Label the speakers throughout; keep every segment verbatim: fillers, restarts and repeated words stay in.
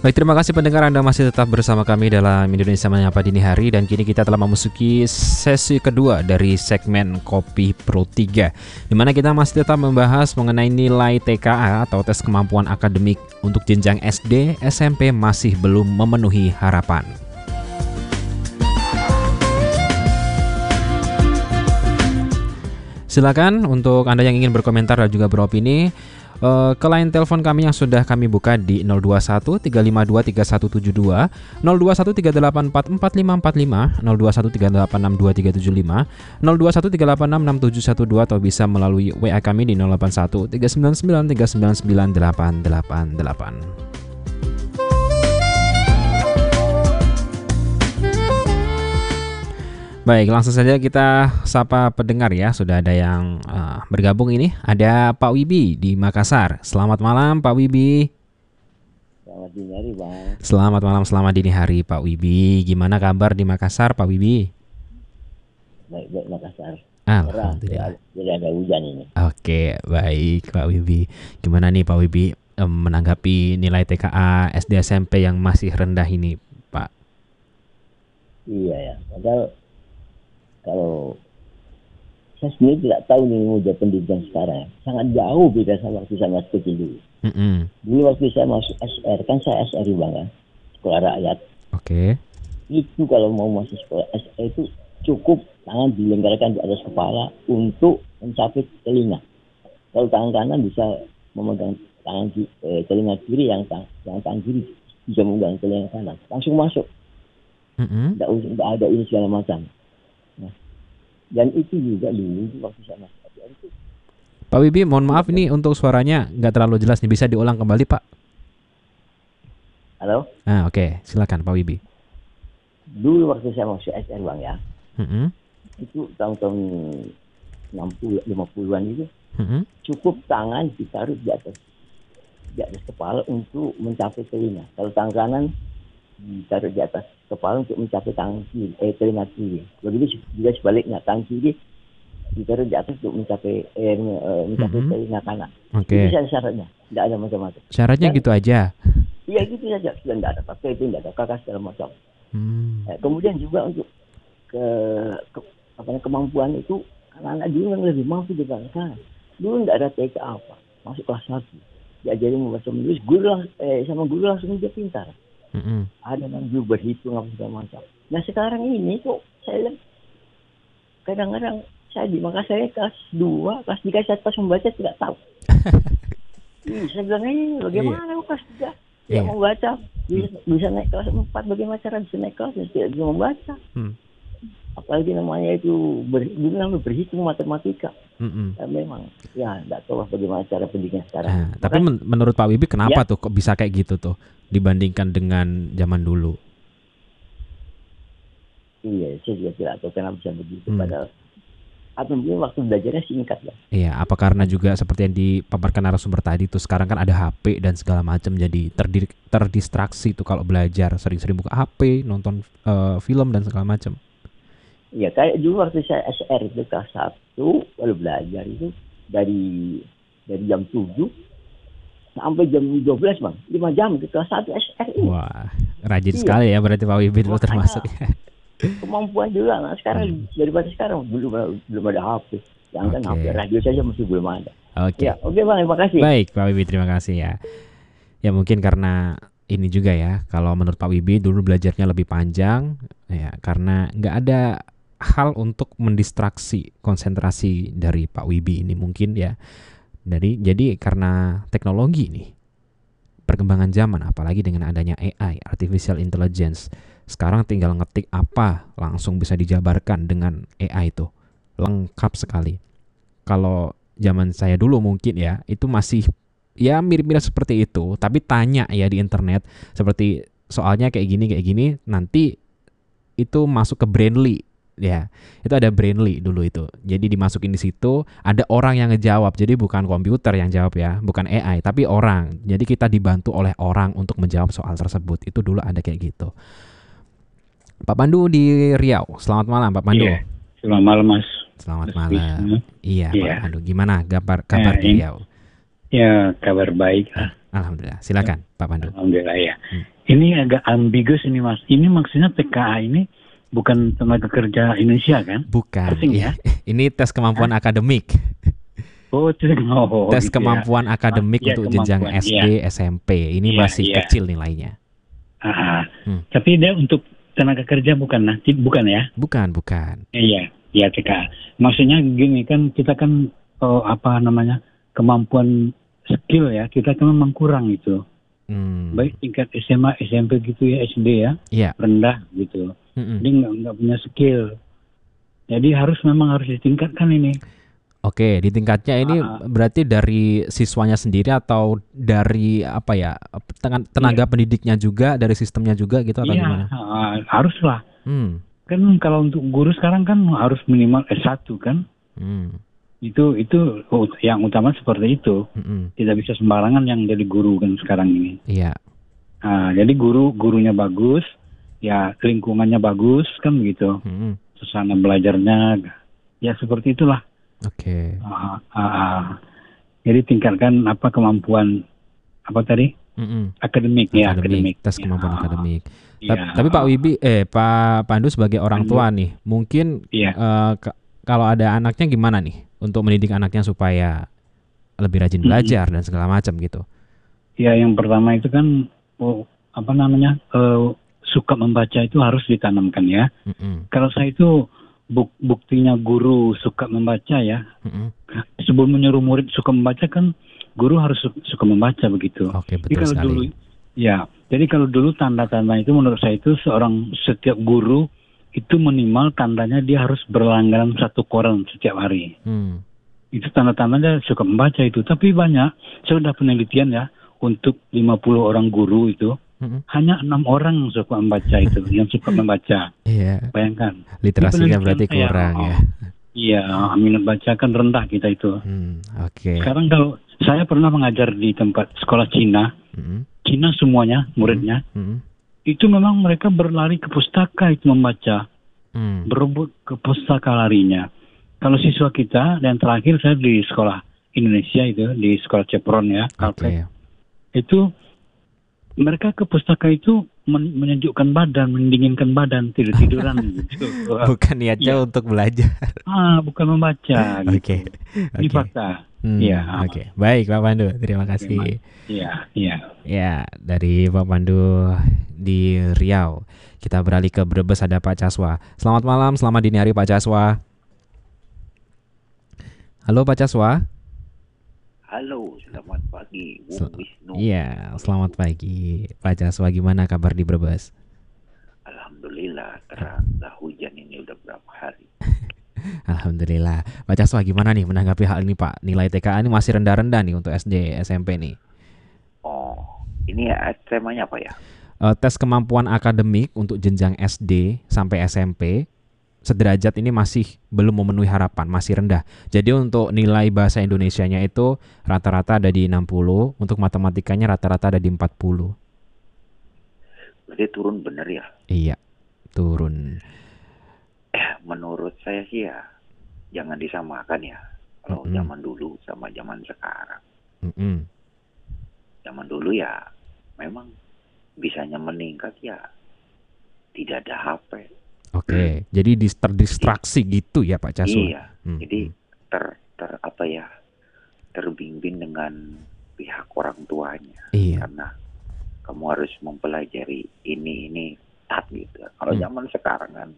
Speaker 1: Baik, terima kasih pendengar, Anda masih tetap bersama kami dalam Indonesia Menyapa Dini Hari. Dan kini kita telah memasuki sesi kedua dari segmen Kopi Pro tiga, di mana kita masih tetap membahas mengenai nilai T K A atau tes kemampuan akademik untuk jenjang S D, S M P masih belum memenuhi harapan. Silakan untuk Anda yang ingin berkomentar dan juga beropini uh, ke line telepon kami yang sudah kami buka di nol dua satu tiga lima dua tiga satu tujuh dua, nol dua satu tiga delapan empat empat lima empat lima, nol dua satu tiga delapan enam dua tiga tujuh lima, nol dua satu tiga delapan enam enam tujuh satu dua, atau bisa melalui W A kami di nol delapan satu tiga sembilan sembilan tiga sembilan sembilan delapan delapan delapan. Baik, langsung saja kita sapa pendengar ya. Sudah ada yang uh, bergabung ini. Ada Pak Wibi di Makassar. Selamat malam Pak Wibi.
Speaker 2: Selamat dini hari, Bang.
Speaker 1: Selamat malam, selamat dini hari Pak Wibi. Gimana kabar di Makassar Pak Wibi?
Speaker 2: Baik-baik Makassar.
Speaker 1: Alhamdulillah.
Speaker 2: Jadi ada hujan ini.
Speaker 1: Oke, baik Pak Wibi. Gimana nih Pak Wibi um, menanggapi nilai T K A S D S M P yang masih rendah ini, Pak?
Speaker 2: Iya ya. Padahal kalau saya sendiri tidak tahu nih model pendidikan sekarang, sangat jauh beda sama waktu saya masih kecil dulu.
Speaker 1: Mm-hmm.
Speaker 2: Dulu waktu saya masuk S R, kan saya S R Bang, kan? Sekolah rakyat.
Speaker 1: Oke. Okay.
Speaker 2: Itu kalau mau masuk sekolah S R itu cukup tangan dilenggarkan di atas kepala untuk mencapai telinga. Kalau tangan kanan bisa memegang tangan eh, telinga kiri, yang tangan, yang tangan kiri bisa memegang telinga kanan, langsung masuk.
Speaker 1: Mm-hmm.
Speaker 2: Tidak tidak ada ini segala macam. Nah, dan itu juga dulu waktu saya masih S R itu.
Speaker 1: Pak Wibi, mohon maaf ini untuk suaranya nggak terlalu jelas nih, bisa diulang kembali Pak?
Speaker 2: Halo?
Speaker 1: Ah, oke, okay. Silakan Pak Wibi.
Speaker 2: Dulu waktu saya masuk S R Bang ya,
Speaker 1: mm-hmm.
Speaker 2: itu tahun-tahun enam puluh lima puluhan itu,
Speaker 1: mm-hmm.
Speaker 2: cukup tangan ditaruh di atas di atas kepala untuk mencapai telinga. Kalau tangan kanan ditaruh di atas kepala untuk mencapai tangan kiri, eh telinga kiri. Begitu juga sebaliknya, tangan kiri ditaruh di atas untuk mencapai eh, mencapai mm-hmm. telinga kanan.
Speaker 1: Oke.
Speaker 2: Okay. Itu syaratnya, tidak ada macam-macam.
Speaker 1: Syaratnya dan, gitu aja.
Speaker 2: Iya gitu saja, sudah tidak ada pakai itu, tidak ada kakak segala macam. Hmm. Eh, kemudian juga untuk ke, ke apa kemampuan itu, anak-anak dulu yang lebih mampu dibanding sekarang. Dulu tidak ada T K A apa, masuk kelas satu, diajari membaca menulis, guru lang, eh, sama guru langsung dia pintar. Mm-hmm. Ada yang juga berhitung apa segala macam. Nah sekarang ini kok saya lihat kadang-kadang saya di Makassar kelas dua, kelas tiga saya pas membaca tidak tahu. Ih, saya bilang ini bagaimana yeah. kelas tiga tidak yeah. membaca, bisa, hmm. bisa naik kelas empat, bagaimana cara bisa naik kelas tidak bisa membaca. Hmm. Apalagi namanya itu ber, berhitung matematika. Mm-hmm. Nah, memang ya tidak tahu bagaimana cara pendidikan sekarang.
Speaker 1: Nah, tapi men- menurut Pak Wibi kenapa ya? tuh kok bisa kayak gitu tuh dibandingkan dengan zaman dulu?
Speaker 2: Iya, saya juga tidak tahu kenapa bisa begitu. Hmm. Padahal atau mungkin waktu belajarnya singkat ya.
Speaker 1: Iya, apa karena juga seperti yang dipaparkan narasumber tadi tuh, sekarang kan ada H P dan segala macam, jadi terdir- terdistraksi tuh kalau belajar, sering-sering buka H P, nonton uh, film dan segala macam.
Speaker 2: Iya, kayak dulu waktu saya S R itu kelas satu, kalau belajar itu dari dari jam tujuh sampai jam dua belas Bang, lima jam ke kelas satu S R ini.
Speaker 1: Wah, rajin iya. sekali ya berarti Pak Wibi dulu termasuk ya.
Speaker 2: Kemampuan juga, nah sekarang hmm. daripada sekarang belum belum ada H P, yang okay. kan H P radio saja masih belum ada.
Speaker 1: Oke. Okay.
Speaker 2: Ya, oke okay, Bang, terima kasih.
Speaker 1: Baik Pak Wibi, terima kasih ya. Ya mungkin karena ini juga ya, kalau menurut Pak Wibi dulu belajarnya lebih panjang, ya karena nggak ada hal untuk mendistraksi konsentrasi dari Pak Wibi ini mungkin ya. Dari jadi karena teknologi nih, perkembangan zaman, apalagi dengan adanya A I, artificial intelligence. Sekarang tinggal ngetik apa langsung bisa dijabarkan dengan A I itu. Lengkap sekali. Kalau zaman saya dulu mungkin ya, itu masih ya mirip-mirip seperti itu, tapi tanya ya di internet seperti soalnya kayak gini kayak gini, nanti itu masuk ke Brainly. Ya, itu ada Brainly dulu itu. Jadi dimasukin di situ, ada orang yang ngejawab. Jadi bukan komputer yang jawab ya, bukan A I, tapi orang. Jadi kita dibantu oleh orang untuk menjawab soal tersebut. Itu dulu ada kayak gitu. Pak Pandu di Riau. Selamat malam Pak Pandu.
Speaker 3: Iya, selamat malam Mas.
Speaker 1: Selamat malam. Iya,
Speaker 3: iya.
Speaker 1: Pak Pandu. Gimana kabar kabar
Speaker 3: eh,
Speaker 1: di Riau?
Speaker 3: Ya, kabar baik.
Speaker 1: Alhamdulillah. Silakan Pak Pandu.
Speaker 3: Alhamdulillah ya. Hmm. Ini agak ambigus ini Mas. Ini maksudnya T K A ini bukan tenaga kerja Indonesia kan?
Speaker 1: Bukan.
Speaker 3: Asing ya?
Speaker 1: Ini tes kemampuan
Speaker 3: Hah?
Speaker 1: akademik.
Speaker 3: Oh, oh
Speaker 1: Tes
Speaker 3: gitu
Speaker 1: kemampuan
Speaker 3: ya.
Speaker 1: akademik
Speaker 3: Ah, ya,
Speaker 1: untuk jenjang
Speaker 3: kemampuan.
Speaker 1: S D,
Speaker 3: Iya,
Speaker 1: S M P. Ini
Speaker 3: iya,
Speaker 1: masih
Speaker 3: iya.
Speaker 1: kecil nilainya.
Speaker 3: Ah,
Speaker 1: Hmm.
Speaker 3: Tapi dia untuk tenaga kerja bukan, nah, bukan ya?
Speaker 1: Bukan, bukan.
Speaker 3: Iya, iya T K A. Maksudnya gini kan, kita kan oh, apa namanya kemampuan skill ya, kita kan memang kurang itu.
Speaker 1: Hmm.
Speaker 3: Baik tingkat S M A, S M P gitu ya, S D ya,
Speaker 1: Iya.
Speaker 3: rendah gitu.
Speaker 1: Mm-mm.
Speaker 3: Dia nggak nggak punya skill. Jadi harus memang harus ditingkatkan ini.
Speaker 1: Oke, di tingkatnya ini
Speaker 3: Ah,
Speaker 1: berarti dari siswanya sendiri atau dari apa ya tenaga, tenaga
Speaker 3: Iya.
Speaker 1: pendidiknya juga, dari sistemnya juga gitu atau
Speaker 3: Iya,
Speaker 1: gimana?
Speaker 3: ah, haruslah.
Speaker 1: Hmm.
Speaker 3: Kan kalau untuk guru sekarang kan harus minimal S satu kan.
Speaker 1: Hmm.
Speaker 3: Itu itu yang utama seperti itu.
Speaker 1: Mm-mm.
Speaker 3: Tidak bisa sembarangan yang jadi guru kan sekarang ini.
Speaker 1: Iya.
Speaker 3: Nah, jadi guru gurunya bagus, ya lingkungannya bagus kan begitu.
Speaker 1: Mm-mm.
Speaker 3: Suasana belajarnya ya seperti itulah.
Speaker 1: Oke.
Speaker 3: Ah, ah, ah. Jadi tingkatkan apa kemampuan apa tadi?
Speaker 1: Mm-mm.
Speaker 3: Akademik, ya
Speaker 1: Akademik,
Speaker 3: akademik.
Speaker 1: tes kemampuan
Speaker 3: Ya,
Speaker 1: akademik.
Speaker 3: ya,
Speaker 1: Ta- Tapi Pak Wibi, eh Pak Pandu sebagai orang
Speaker 3: Pandu.
Speaker 1: tua nih, mungkin
Speaker 3: Iya.
Speaker 1: eh, ke- kalau ada anaknya gimana nih untuk mendidik anaknya supaya lebih rajin
Speaker 3: Mm-mm.
Speaker 1: belajar dan segala macam gitu.
Speaker 3: Ya yang pertama itu kan oh, apa namanya eh, suka membaca itu harus ditanamkan ya.
Speaker 1: Mm-mm.
Speaker 3: Kalau saya itu buk- buktinya guru suka membaca ya.
Speaker 1: Mm-mm.
Speaker 3: Sebelum menyuruh murid suka membaca kan guru harus su- suka membaca begitu.
Speaker 1: Oke,
Speaker 3: Jadi
Speaker 1: betul
Speaker 3: kalau
Speaker 1: sekali.
Speaker 3: dulu ya, jadi kalau dulu tanda-tanda itu menurut saya itu seorang setiap guru itu minimal tandanya dia harus berlangganan satu koran setiap hari.
Speaker 1: Hmm.
Speaker 3: Itu tanda-tandanya suka membaca itu. Tapi banyak, saya sudah penelitian ya, untuk lima puluh orang guru itu,
Speaker 1: Mm-mm.
Speaker 3: hanya enam orang yang suka membaca itu, yang suka membaca.
Speaker 1: Iya,
Speaker 3: Bayangkan.
Speaker 1: literasinya
Speaker 3: Ini
Speaker 1: berarti
Speaker 3: penelitian saya,
Speaker 1: kurang
Speaker 3: oh,
Speaker 1: ya.
Speaker 3: Iya, minat baca kan rendah kita itu.
Speaker 1: Hmm, oke.
Speaker 3: Sekarang kalau saya pernah mengajar di tempat sekolah Cina,
Speaker 1: Mm-mm.
Speaker 3: Cina semuanya, muridnya,
Speaker 1: Mm-mm.
Speaker 3: itu memang mereka berlari ke pustaka itu membaca,
Speaker 1: Hmm.
Speaker 3: berebut ke pustaka larinya. Kalau siswa kita, dan terakhir saya di sekolah Indonesia itu, di sekolah Cepron ya,
Speaker 1: Oke.
Speaker 3: Kalpek, itu mereka ke pustaka itu men- menyejukkan badan, mendinginkan badan, tidur-tiduran gitu.
Speaker 1: Bukan niatnya
Speaker 3: Iya.
Speaker 1: untuk belajar.
Speaker 3: Ah, bukan membaca gitu.
Speaker 1: Oke.
Speaker 3: Ini
Speaker 1: Oke.
Speaker 3: fakta.
Speaker 1: Hmm,
Speaker 3: Iya.
Speaker 1: Oke. Baik Pak Pandu, terima kasih.
Speaker 3: Iya, iya.
Speaker 1: Ya, dari Pak Pandu di Riau. Kita beralih ke Brebes, ada Pak Caswa. Selamat malam, selamat dini hari Pak Caswa. Halo Pak Caswa.
Speaker 4: Halo, selamat pagi, Bung
Speaker 1: Sel-
Speaker 4: Wisnu.
Speaker 1: Iya, selamat pagi Pak Caswa. Gimana kabar di Brebes?
Speaker 4: Alhamdulillah, terang. Dah hujan ini udah berapa hari.
Speaker 1: Alhamdulillah. Pak Caswa gimana nih menanggapi hal ini Pak? Nilai T K A ini masih rendah-rendah nih untuk S D, S M P nih.
Speaker 4: Oh, ini ya temanya apa ya?
Speaker 1: Eh, tes kemampuan akademik untuk jenjang S D sampai S M P sederajat ini masih belum memenuhi harapan, masih rendah. Jadi untuk nilai bahasa Indonesianya itu rata-rata ada di enam puluh, untuk matematikanya rata-rata ada di empat puluh.
Speaker 4: Berarti turun bener ya?
Speaker 1: Iya, turun.
Speaker 4: Eh, menurut saya sih ya, jangan disamakan ya. Kalau
Speaker 1: Mm-mm.
Speaker 4: zaman dulu sama zaman sekarang.
Speaker 1: Mm-mm.
Speaker 4: Zaman dulu ya, memang bisanya meningkat ya, tidak ada H P.
Speaker 1: Oke, jadi dis- terdistraksi gitu ya Pak Caswa.
Speaker 4: Iya,
Speaker 1: Hmm,
Speaker 4: jadi
Speaker 1: hmm.
Speaker 4: ter, ter apa ya, terbimbing dengan pihak orang tuanya.
Speaker 1: Iya.
Speaker 4: Karena kamu harus mempelajari ini ini tat gitu. Kalau
Speaker 1: Hmm.
Speaker 4: zaman sekarang kan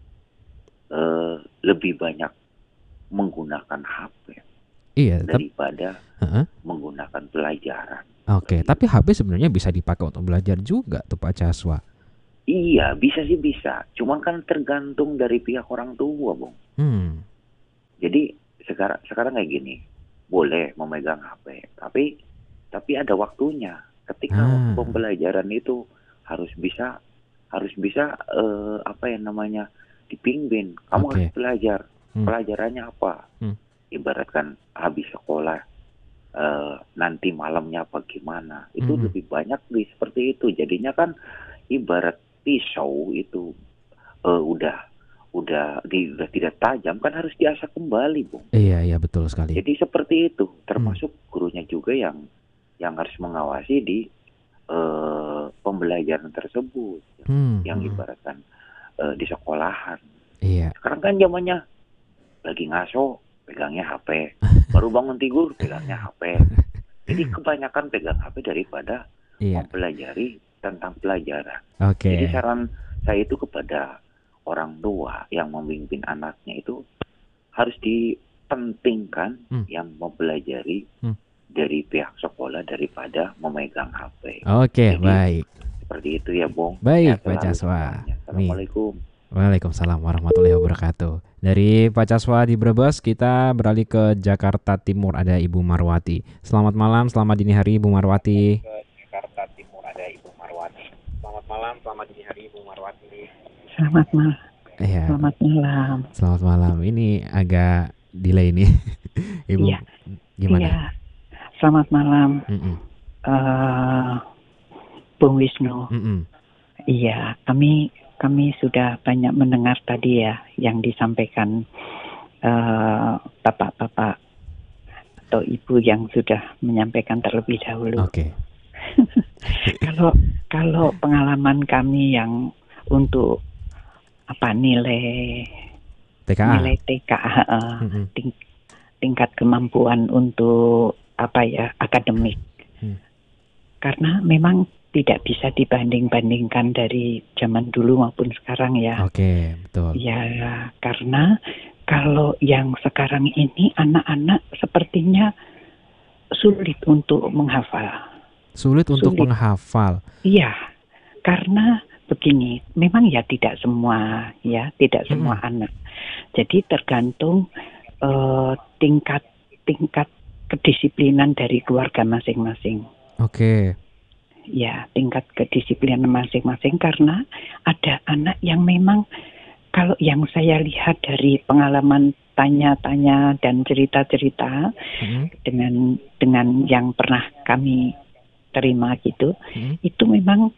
Speaker 4: eh, lebih banyak menggunakan H P
Speaker 1: Iya, tapi
Speaker 4: daripada
Speaker 1: Heeh.
Speaker 4: menggunakan pelajaran.
Speaker 1: Oke, tapi H P sebenarnya bisa dipakai untuk belajar juga tuh Pak Caswa.
Speaker 4: Iya, bisa sih bisa. Cuman kan tergantung dari pihak orang tua, Bung.
Speaker 1: Hmm.
Speaker 4: Jadi sekarang sekarang kayak gini, boleh memegang H P, tapi tapi ada waktunya. Ketika
Speaker 1: Ah.
Speaker 4: waktu pembelajaran itu harus bisa harus bisa eh, apa yang namanya dipimpin. Kamu
Speaker 1: Oke.
Speaker 4: harus belajar.
Speaker 1: Hmm.
Speaker 4: Pelajarannya apa?
Speaker 1: Hmm.
Speaker 4: Ibaratkan habis sekolah eh, nanti malamnya apa gimana? Itu
Speaker 1: Hmm.
Speaker 4: lebih banyak di seperti itu. Jadinya kan ibarat pisau itu eh, udah udah di, udah tidak tajam kan harus diasah kembali, Bung.
Speaker 1: Iya, iya betul sekali.
Speaker 4: Jadi seperti itu, termasuk gurunya juga yang yang harus mengawasi di eh, pembelajaran tersebut
Speaker 1: Hmm.
Speaker 4: yang
Speaker 1: hmm.
Speaker 4: ibaratkan uh, di sekolahan.
Speaker 1: Iya.
Speaker 4: Sekarang kan zamannya lagi ngaso pegangnya H P, baru bangun tidur pegangnya H P. Jadi kebanyakan pegang H P daripada
Speaker 1: Iya.
Speaker 4: mempelajari tentang pelajaran.
Speaker 1: Oke.
Speaker 4: Jadi saran saya itu kepada orang tua yang memimpin anaknya itu harus dipentingkan
Speaker 1: Hmm.
Speaker 4: yang mempelajari
Speaker 1: Hmm.
Speaker 4: dari pihak sekolah daripada memegang H P.
Speaker 1: Oke,
Speaker 4: Jadi,
Speaker 1: baik.
Speaker 4: seperti itu ya, Bung.
Speaker 1: Baik,
Speaker 4: Sehat
Speaker 1: Pak
Speaker 4: selalu
Speaker 1: Caswa.
Speaker 4: semuanya. Assalamualaikum.
Speaker 1: Waalaikumsalam warahmatullahi wabarakatuh. Dari Pak Caswa di Brebes, kita beralih ke Jakarta Timur, ada Ibu Marwati. Selamat malam, selamat dini hari Ibu Marwati.
Speaker 5: Ke Jakarta Timur ada Ibu Marwati. Selamat malam, selamat dini hari Ibu Marwati.
Speaker 2: Selamat malam.
Speaker 1: Iya.
Speaker 2: Selamat malam.
Speaker 1: Selamat malam. Ini agak delay nih, Ibu.
Speaker 2: Iya.
Speaker 1: Gimana?
Speaker 2: Iya. Selamat malam,
Speaker 1: Mm-mm.
Speaker 2: uh, Bung Wisnu.
Speaker 1: Mm-mm.
Speaker 2: Iya, kami kami sudah banyak mendengar tadi ya yang disampaikan uh, bapak-bapak atau ibu yang sudah menyampaikan terlebih dahulu.
Speaker 1: Oke.
Speaker 2: Kalau kalau pengalaman kami yang untuk apa nilai
Speaker 1: T K A.
Speaker 2: nilai T K A uh,
Speaker 1: Mm-mm.
Speaker 2: ting- tingkat kemampuan untuk apa ya akademik.
Speaker 1: Hmm.
Speaker 2: Karena memang tidak bisa dibanding-bandingkan dari zaman dulu maupun sekarang ya.
Speaker 1: Oke, betul.
Speaker 2: Ya, karena kalau yang sekarang ini anak-anak sepertinya sulit untuk menghafal.
Speaker 1: Sulit untuk
Speaker 2: Sulit.
Speaker 1: menghafal.
Speaker 2: Iya, karena begini, memang ya tidak semua ya, tidak semua
Speaker 1: Mm-mm.
Speaker 2: anak. Jadi tergantung eh, tingkat tingkat kedisiplinan dari keluarga masing-masing.
Speaker 1: Oke.
Speaker 2: Ya, tingkat kedisiplinan masing-masing karena ada anak yang memang kalau yang saya lihat dari pengalaman tanya-tanya dan cerita-cerita
Speaker 1: Mm-mm.
Speaker 2: dengan dengan yang pernah kami terima gitu,
Speaker 1: Mm-mm.
Speaker 2: itu memang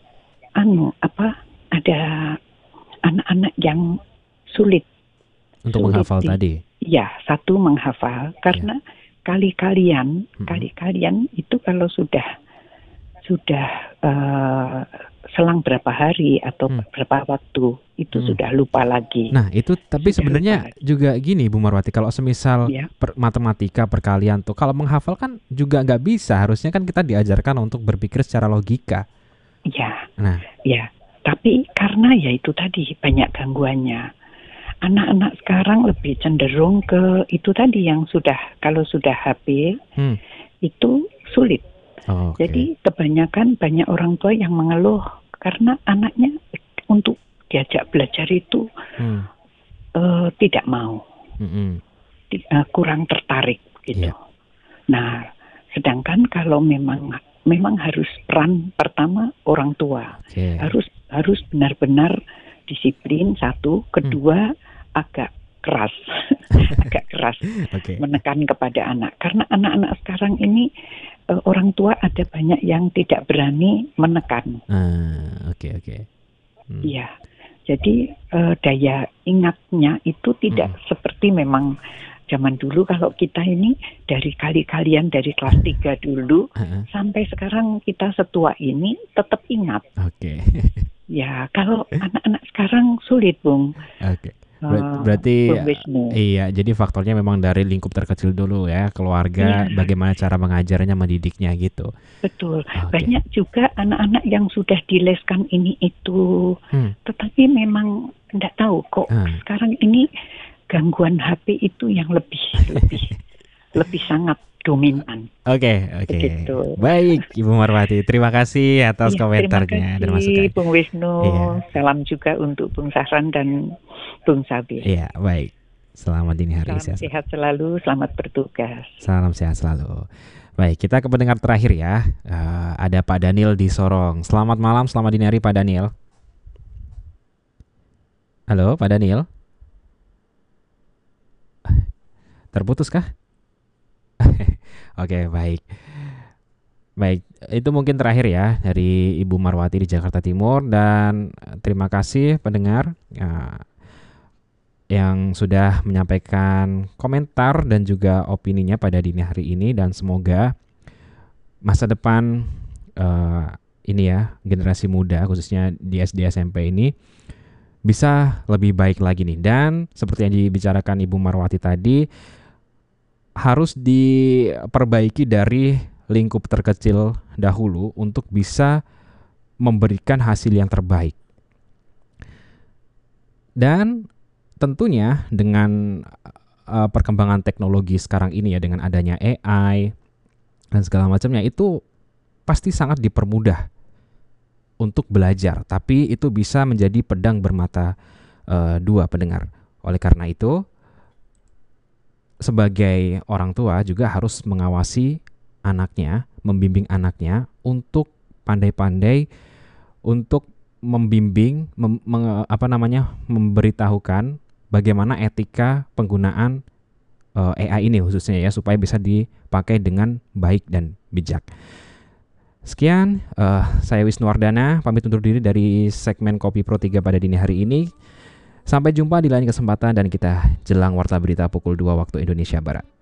Speaker 2: anu apa ada anak-anak yang sulit
Speaker 1: Untuk
Speaker 2: Sulit
Speaker 1: menghafal
Speaker 2: di-
Speaker 1: tadi.
Speaker 2: ya satu menghafal karena kali-kalian
Speaker 1: Mm-mm.
Speaker 2: kali-kalian itu kalau sudah sudah eh, selang berapa hari atau
Speaker 1: Hmm.
Speaker 2: berapa waktu itu
Speaker 1: Hmm.
Speaker 2: sudah lupa lagi.
Speaker 1: Nah, itu tapi
Speaker 2: Sudah
Speaker 1: sebenarnya
Speaker 2: lupa.
Speaker 1: juga gini Bu Marwati, kalau semisal
Speaker 2: Ya.
Speaker 1: per- matematika perkalian tuh kalau menghafal kan juga nggak bisa, harusnya kan kita diajarkan untuk berpikir secara logika.
Speaker 2: Ya,
Speaker 1: Nah,
Speaker 2: ya. Tapi karena ya itu tadi banyak gangguannya. Anak-anak sekarang lebih cenderung ke itu tadi yang sudah kalau sudah H P
Speaker 1: hmm.
Speaker 2: itu sulit.
Speaker 1: Oh, oke.
Speaker 2: Jadi kebanyakan banyak orang tua yang mengeluh karena anaknya untuk diajak belajar itu
Speaker 1: Hmm.
Speaker 2: eh, tidak mau,
Speaker 1: Mm-mm.
Speaker 2: di- eh, kurang tertarik gitu.
Speaker 1: Iya.
Speaker 2: Nah, sedangkan kalau memang memang harus peran pertama orang tua
Speaker 1: Oke.
Speaker 2: harus harus benar-benar disiplin satu, kedua agak keras, agak keras
Speaker 1: Oke.
Speaker 2: menekan kepada anak karena anak-anak sekarang ini eh, orang tua ada banyak yang tidak berani menekan.
Speaker 1: Ah, oke oke. Hmm.
Speaker 2: Iya. Jadi eh, daya ingatnya itu tidak
Speaker 1: Hmm.
Speaker 2: seperti memang zaman dulu kalau kita ini dari kali-kalian dari kelas tiga dulu
Speaker 1: Heeh.
Speaker 2: sampai sekarang kita setua ini tetap ingat.
Speaker 1: Oke.
Speaker 2: Ya, kalau anak-anak sekarang sulit, Bung.
Speaker 1: Oke. Ber-
Speaker 2: Eh,
Speaker 1: berarti
Speaker 2: Bung Wisnu.
Speaker 1: iya, jadi faktornya memang dari lingkup terkecil dulu ya, keluarga,
Speaker 2: Iya.
Speaker 1: bagaimana cara mengajarnya, mendidiknya gitu.
Speaker 2: Betul.
Speaker 1: Oke.
Speaker 2: Banyak juga anak-anak yang sudah dileskan ini itu,
Speaker 1: Hmm.
Speaker 2: tetapi memang tidak tahu kok
Speaker 1: Ah.
Speaker 2: sekarang ini gangguan H P itu yang lebih lebih lebih sangat dominan.
Speaker 1: Oke, oke.
Speaker 2: Begitu.
Speaker 1: Baik, Ibu Marwati. Terima kasih atas
Speaker 2: Ya,
Speaker 1: komentarnya dan
Speaker 2: terima kasih,
Speaker 1: masukan.
Speaker 2: Bung Wisnu.
Speaker 1: Iya.
Speaker 2: Salam juga untuk Bung Sahran dan Bung Sabir.
Speaker 1: Iya, baik. Selamat dini hari.
Speaker 2: Salam
Speaker 1: Sehat-
Speaker 2: sehat selalu, selamat bertugas.
Speaker 1: Salam sehat selalu. Baik, kita ke pendengar terakhir ya. Eh, ada Pak Daniel di Sorong. Selamat malam, selamat dini hari Pak Daniel. Halo, Pak Daniel. Terputus kah? Oke, baik. Baik, itu mungkin terakhir ya dari Ibu Marwati di Jakarta Timur dan eh, terima kasih pendengar eh, yang sudah menyampaikan komentar dan juga opininya pada dini hari ini dan semoga masa depan eh, ini ya, generasi muda khususnya di S D S M P ini bisa lebih baik lagi nih. Dan seperti yang dibicarakan Ibu Marwati tadi, harus diperbaiki dari lingkup terkecil dahulu untuk bisa memberikan hasil yang terbaik. Dan tentunya dengan uh, perkembangan teknologi sekarang ini ya, dengan adanya A I dan segala macamnya, itu pasti sangat dipermudah untuk belajar, tapi itu bisa menjadi pedang bermata uh, dua, pendengar. Oleh karena itu, sebagai orang tua juga harus mengawasi anaknya, membimbing anaknya untuk pandai-pandai untuk membimbing, mem, meng, apa namanya, memberitahukan bagaimana etika penggunaan uh, A I ini khususnya ya, supaya bisa dipakai dengan baik dan bijak. Sekian, uh, saya Wisnuwardana, pamit undur diri dari segmen Kopi Pro tiga pada dini hari ini. Sampai jumpa di lain kesempatan dan kita jelang warta berita pukul dua waktu Indonesia Barat.